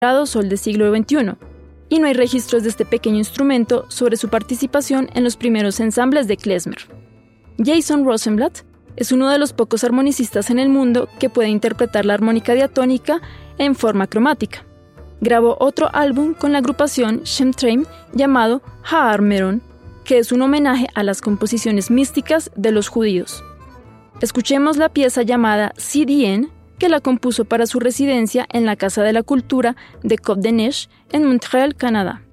sol del siglo XXI, y no hay registros de este pequeño instrumento sobre su participación en los primeros ensambles de klezmer. Jason Rosenblatt es uno de los pocos armonicistas en el mundo que puede interpretar la armónica diatónica en forma cromática. Grabó otro álbum con la agrupación Shem Traim llamado Haar Meron, que es un homenaje a las composiciones místicas de los judíos. Escuchemos la pieza llamada CDN, que la compuso para su residencia en la Casa de la Cultura de Côte des Neiges en Montréal, Canadá.